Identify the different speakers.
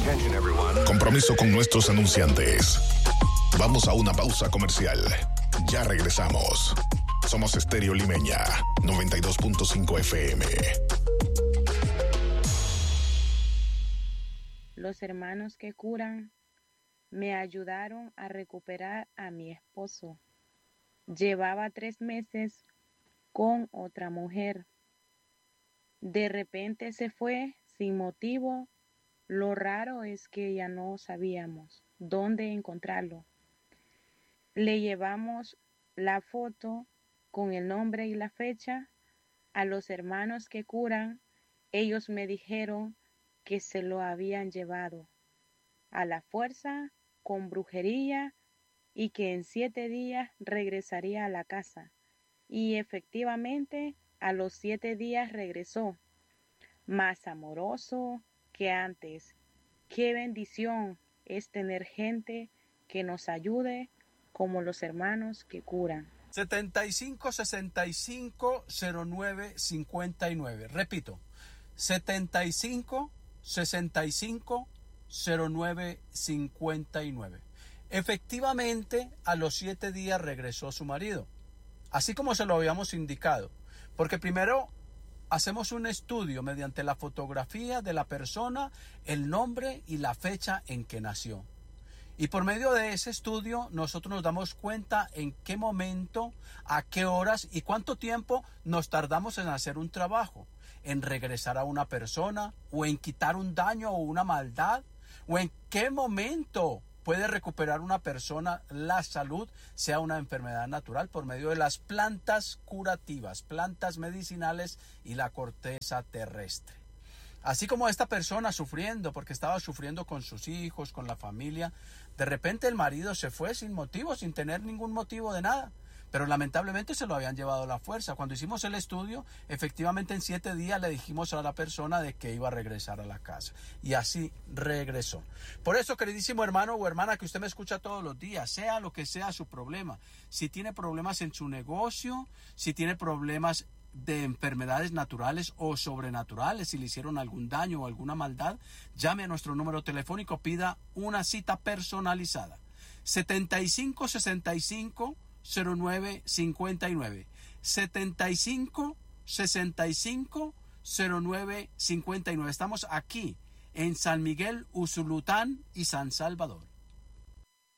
Speaker 1: Attention, everyone.
Speaker 2: Compromiso con nuestros anunciantes. Vamos a una pausa comercial. Ya regresamos. Somos Estéreo Limeña, 92.5 FM.
Speaker 3: Los hermanos que curan me ayudaron a recuperar a mi esposo. Llevaba 3 meses con otra mujer. De repente se fue sin motivo. Lo raro es que ya no sabíamos dónde encontrarlo. Le llevamos la foto con el nombre y la fecha a los hermanos que curan. Ellos me dijeron que se lo habían llevado a la fuerza con brujería y que en 7 días regresaría a la casa. Y efectivamente a los 7 días regresó, más amoroso que antes. Qué bendición es tener gente que nos ayude como los hermanos que curan.
Speaker 4: 75650959. Repito, 75650959. Efectivamente, a los 7 días regresó su marido, así como se lo habíamos indicado, porque primero hacemos un estudio mediante la fotografía de la persona, el nombre y la fecha en que nació. Y por medio de ese estudio nosotros nos damos cuenta en qué momento, a qué horas y cuánto tiempo nos tardamos en hacer un trabajo, en regresar a una persona o en quitar un daño o una maldad, o en qué momento puede recuperar una persona la salud, sea una enfermedad natural, por medio de las plantas curativas, plantas medicinales y la corteza terrestre. Así como esta persona sufriendo, porque estaba sufriendo con sus hijos, con la familia, de repente el marido se fue sin motivo, sin tener ningún motivo de nada, pero lamentablemente se lo habían llevado a la fuerza. Cuando hicimos el estudio, efectivamente en 7 días le dijimos a la persona de que iba a regresar a la casa, y así regresó. Por eso, queridísimo hermano o hermana que usted me escucha todos los días, sea lo que sea su problema, si tiene problemas en su negocio, si tiene problemas de enfermedades naturales o sobrenaturales, si le hicieron algún daño o alguna maldad, llame a nuestro número telefónico, pida una cita personalizada. 75650959. 75650959. Estamos aquí en San Miguel, Usulután y San Salvador.